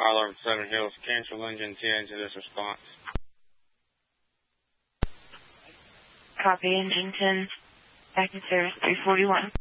Tyler, Seven Hills, cancel engine 10 to this response. Copy, engine 10. Active service 341.